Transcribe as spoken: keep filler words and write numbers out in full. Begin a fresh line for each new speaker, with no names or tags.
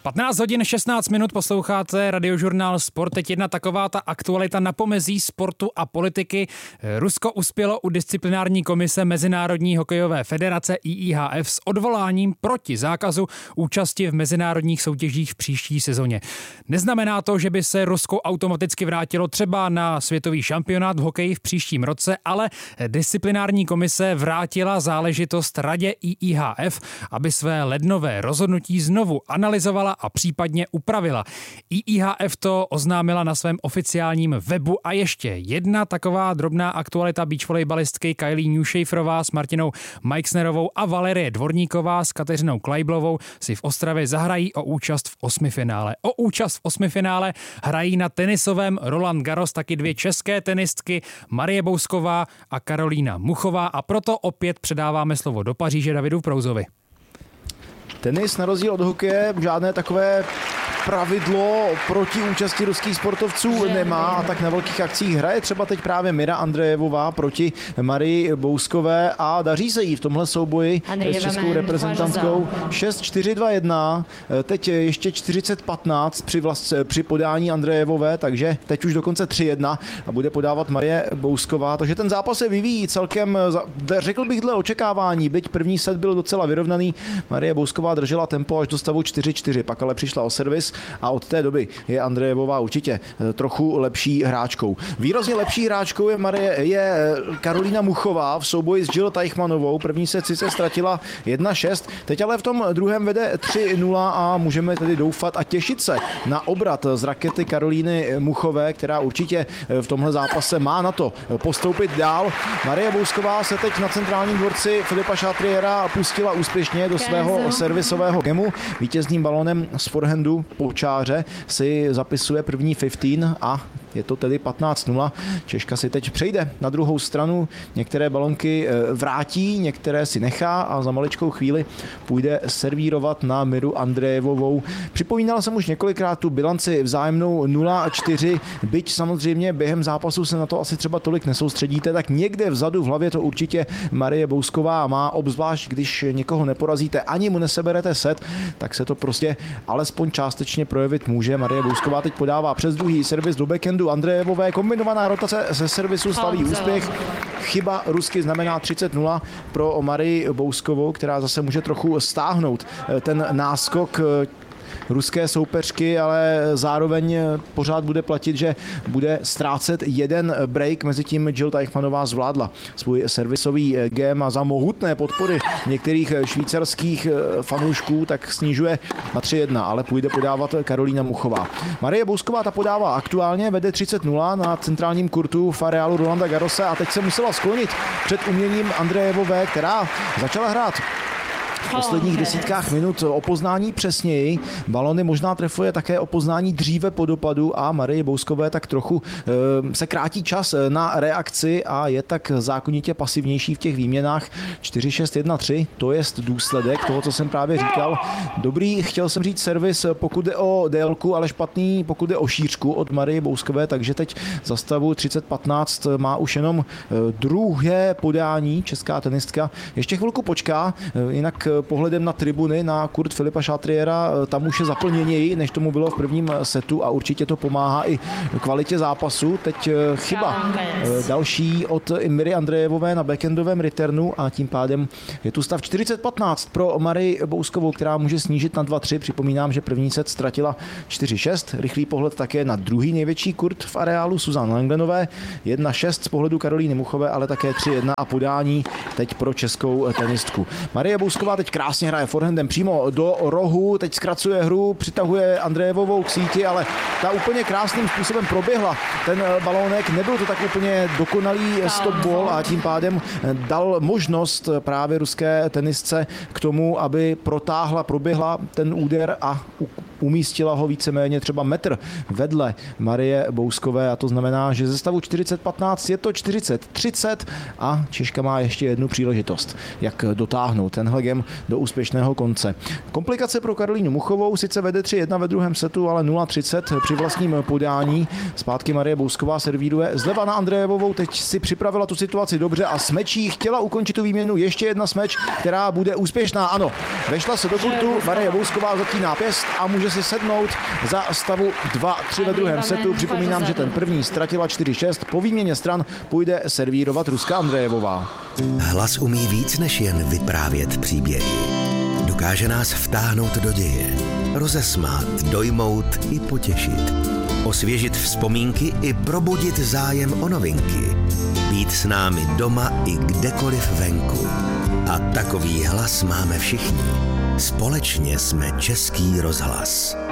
patnáct hodin šestnáct minut posloucháte Radiožurnál Sport. Teď jedna taková ta aktualita na pomezí sportu a politiky. Rusko uspělo u disciplinární komise Mezinárodní hokejové federace I I H F s odvoláním proti zákazu účasti v mezinárodních soutěžích v příští sezóně. Neznamená to, že by se Rusko automaticky vrátilo třeba na světový šampionát v hokeji v příštím roce, ale disciplinární komise vrátila záležitost radě I I H F, aby své lednové rozhodnutí znovu analyzovala a případně upravila. I I H F to oznámila na svém oficiálním webu. A ještě jedna taková drobná aktualita: beach volejbalistky Kylie Newshaferová s Martinou Meixnerovou a Valerie Dvorníková s Kateřinou Kleiblovou si v Ostravě zahrají o účast v osmifinále. O účast v osmifinále hrají na tenisovém Roland Garros taky dvě české tenistky, Marie Bousková a Karolína Muchová, a proto opět předáváme slovo do Paříže Davidu Prouzovi.
Tenis na rozdíl od hokeje žádné takové pravidlo proti účasti ruských sportovců nemá, a tak na velkých akcích hraje třeba teď právě Mira Andrejevová proti Marii Bouskové a daří se jí v tomhle souboji s českou reprezentantkou. šest čtyři dva jedna, teď ještě čtyřicet patnáct při, vlast, při podání Andrejevové, takže teď už dokonce tři jedna a bude podávat Marie Bousková, takže ten zápas se vyvíjí celkem, řekl bych, dle očekávání, byť první set byl docela vyrovnaný. Marie Bousková držela tempo až do stavu čtyři čtyři, pak ale přišla o servis a od té doby je Andrejevová určitě trochu lepší hráčkou. Výrazně lepší hráčkou je, Marie, je Karolína Muchová v souboji s Jill Teichmannovou. První set sice ztratila jedna šest, teď ale v tom druhém vede tři nula a můžeme tedy doufat a těšit se na obrat z rakety Karolíny Muchové, která určitě v tomhle zápase má na to postoupit dál. Marie Bousková se teď na centrálním dvorci Filipa Chatriera pustila úspěšně do svého servisového gemu. Vítězným balonem z forehandu Poučáře si zapisuje první patnáct a je to tedy patnáct nula. Češka si teď přejde na druhou stranu, některé balonky vrátí, některé si nechá a za maličkou chvíli půjde servírovat na Miru Andrejevovou. Připomínal jsem už několikrát tu bilanci vzájemnou nula čtyři, byť samozřejmě během zápasu se na to asi třeba tolik nesoustředíte, tak někde vzadu v hlavě to určitě Marie Bousková má, obzvlášť když někoho neporazíte, ani mu neseberete set, tak se to prostě alespoň částečně projevit může. Marie Bousková teď podává přes druhý servis do backhandu Andrejevové, kombinovaná rotace ze servisu slaví úspěch. Chyba rusky znamená třicet nula pro Marii Bouskovou, která zase může trochu stáhnout ten náskok ruské soupeřky, ale zároveň pořád bude platit, že bude ztrácet jeden break. Mezitím Jill Teichmannová zvládla svůj servisový game a za mohutné podpory některých švýcarských fanoušků tak snižuje na tři jedna, ale půjde podávat Karolína Muchová. Marie Bousková ta podává aktuálně, vede třicet nula na centrálním kurtu v areálu Rolanda Garrose a teď se musela sklonit před uměním Andrejevové, která začala hrát v posledních desítkách minut o poznání přesněji. Balony možná trefuje také o poznání dříve po dopadu a Marie Bouskové tak trochu e, se krátí čas na reakci a je tak zákonitě pasivnější v těch výměnách. čtyři šest jedna tři, to je důsledek toho, co jsem právě říkal. Dobrý, chtěl jsem říct servis, pokud jde o délku, ale špatný, pokud jde o šířku od Marie Bouskové, takže teď za stavu třicet patnáct má už jenom druhé podání česká tenistka. Ještě chvilku počká, jinak pohledem na tribuny, na kurt Filipa Chatriera, tam už je zaplněněji, než tomu bylo v prvním setu a určitě to pomáhá i kvalitě zápasu. Teď chyba další od Miry Andrejevové na backendovém returnu a tím pádem je tu stav čtyřicet patnáct pro Marii Bouskovou, která může snížit na dva tři. Připomínám, že první set ztratila čtyři šest. Rychlý pohled také na druhý největší kurt v areálu Suzanne Langlenové. jedna šest z pohledu Karolíny Muchové, ale také tři jedna a podání teď pro českou tenistku. Marie Bousková teď krásně hraje forehandem přímo do rohu, teď zkracuje hru, přitahuje Andrejevovou k síti, ale ta úplně krásným způsobem proběhla ten balónek, nebyl to tak úplně dokonalý stop ball a tím pádem dal možnost právě ruské tenistce k tomu, aby protáhla, proběhla ten úder a umístila ho víceméně třeba metr vedle Marie Bouskové a to znamená, že ze stavu čtyřicet patnáct je to čtyřicet třicet a Češka má ještě jednu příležitost, jak dotáhnout tenhle game do úspěšného konce. Komplikace pro Karolínu Muchovou, sice vede tři jedna ve druhém setu, ale nula třicet při vlastním podání. Zpátky Marie Bousková servíruje zleva na Andrejevovou, teď si připravila tu situaci dobře a smečí, chtěla ukončit tu výměnu, ještě jedna smeč, která bude úspěšná. Ano, vešla se do kurtu, Marie Bousková zatíná pěst a může si sednout za stavu dva tři ve druhém setu. Připomínám, že ten první ztratila čtyři šest. Po výměně stran půjde servírovat Ruska Andrejevová.
Hlas umí víc než jen vyprávět příběhy. Dokáže nás vtáhnout do děje, rozesmát, dojmout i potěšit. Osvěžit vzpomínky i probudit zájem o novinky. Být s námi doma i kdekoliv venku. A takový hlas máme všichni. Společně jsme Český rozhlas.